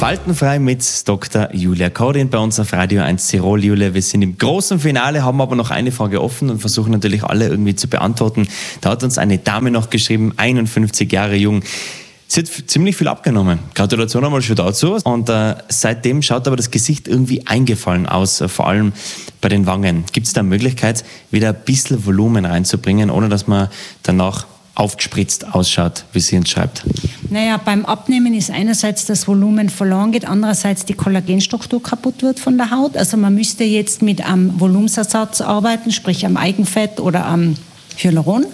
Faltenfrei mit Dr. Julia Kodin bei uns auf Radio 1 Tirol. Julia, wir sind im großen Finale, haben aber noch eine Frage offen und versuchen natürlich alle irgendwie zu beantworten. Da hat uns eine Dame noch geschrieben, 51 Jahre jung. Sie hat ziemlich viel abgenommen. Gratulation einmal schon dazu. Und seitdem schaut aber das Gesicht irgendwie eingefallen aus, vor allem bei den Wangen. Gibt es da eine Möglichkeit, wieder ein bisschen Volumen reinzubringen, ohne dass man danach aufgespritzt ausschaut, wie sie uns schreibt? Naja, beim Abnehmen ist einerseits das Volumen verloren geht, andererseits die Kollagenstruktur kaputt wird von der Haut. Also man müsste jetzt mit einem Volumensersatz arbeiten, sprich am Eigenfett oder am Hyaluron.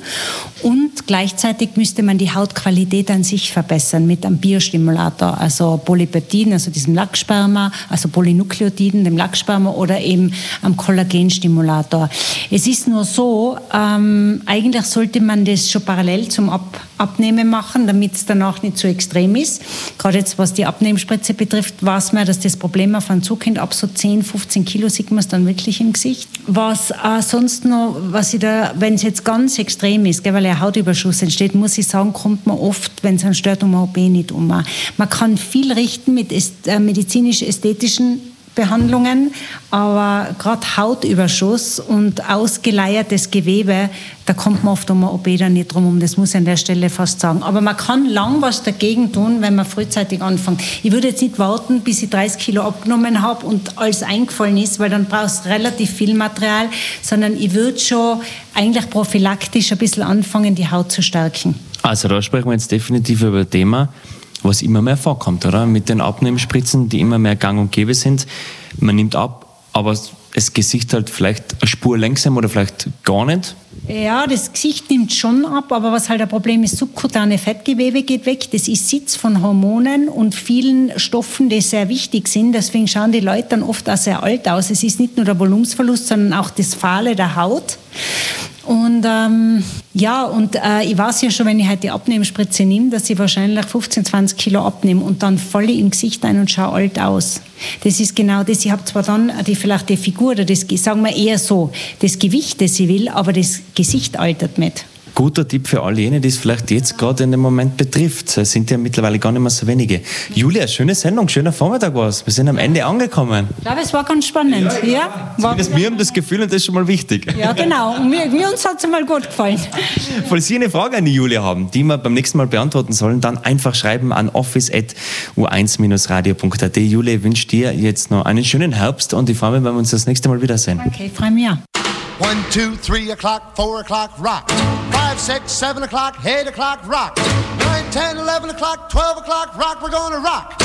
Und gleichzeitig müsste man die Hautqualität an sich verbessern mit einem Biostimulator, also Polypeptiden, also diesem Lachsperma, also Polynukleotiden, dem Lachsperma oder eben am Kollagenstimulator. Es ist nur so, eigentlich sollte man das schon parallel zum Abnehmen machen, damit es danach nicht zu extrem ist. Gerade jetzt, was die Abnehmspritze betrifft, weiß man, dass das Problem auf einem Zugkind ab so 10, 15 Kilo sieht man es dann wirklich im Gesicht. Was sonst noch, wenn es jetzt ganz extrem ist, weil ein Hautüberschuss entsteht, muss ich sagen, kommt man oft, wenn es einen stört, um OP nicht um. Man kann viel richten mit medizinisch-ästhetischen Behandlungen, aber gerade Hautüberschuss und ausgeleiertes Gewebe, da kommt man oft um eine OP dann nicht drum. Das muss ich an der Stelle fast sagen. Aber man kann lang was dagegen tun, wenn man frühzeitig anfängt. Ich würde jetzt nicht warten, bis ich 30 Kilo abgenommen habe und alles eingefallen ist, weil dann brauchst du relativ viel Material, sondern ich würde schon eigentlich prophylaktisch ein bisschen anfangen, die Haut zu stärken. Also da sprechen wir jetzt definitiv über ein Thema, was immer mehr vorkommt, oder? Mit den Abnehmspritzen, die immer mehr gang und gäbe sind. Man nimmt ab, aber das Gesicht halt vielleicht eine Spur langsam oder vielleicht gar nicht. Ja, das Gesicht nimmt schon ab, aber was halt ein Problem ist, subkutane Fettgewebe geht weg. Das ist Sitz von Hormonen und vielen Stoffen, die sehr wichtig sind. Deswegen schauen die Leute dann oft auch sehr alt aus. Es ist nicht nur der Volumensverlust, sondern auch das Fahle der Haut. Und ich weiß ja schon, wenn ich halt die Abnehmspritze nehme, dass ich wahrscheinlich 15, 20 Kilo abnehme und dann falle ich im Gesicht ein und schaue alt aus. Das ist genau das. Ich habe zwar dann vielleicht die Figur, oder das, sagen wir eher so, das Gewicht, das ich will, aber das Gesicht altert nicht. Guter Tipp für all jene, die es vielleicht jetzt gerade in dem Moment betrifft. Es sind ja mittlerweile gar nicht mehr so wenige. Julia, schöne Sendung, schöner Vormittag war's. Wir sind am Ende angekommen. Ich glaube, es war ganz spannend. Ja. Wir haben das Gefühl, und das ist schon mal wichtig. Ja, genau. Und uns hat es mal gut gefallen. Falls Sie eine Frage an die Julia haben, die wir beim nächsten Mal beantworten sollen, dann einfach schreiben an office@u1-radio.at. Julia, ich wünsche dir jetzt noch einen schönen Herbst und ich freue mich, wenn wir uns das nächste Mal wiedersehen. Okay, ich freue mich auch. 1, 2, 3 o'clock, 4 o'clock, rock. 5, 6, 7 o'clock, 8 o'clock, rock. 9, 10, 11 o'clock, 12 o'clock, rock. We're gonna rock